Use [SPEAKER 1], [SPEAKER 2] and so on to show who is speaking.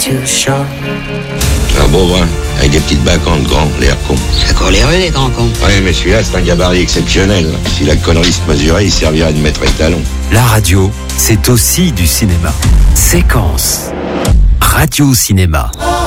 [SPEAKER 1] too short.
[SPEAKER 2] Un beau brun, avec des petites bacantes grands, l'air con.
[SPEAKER 3] Ça court les rues, les grands cons.
[SPEAKER 2] Oui, mais celui-là, c'est un gabarit exceptionnel. Si la connerie se mesurait, il servirait de maître étalon.
[SPEAKER 4] La radio, c'est aussi du cinéma. Séquence. Radio Cinéma.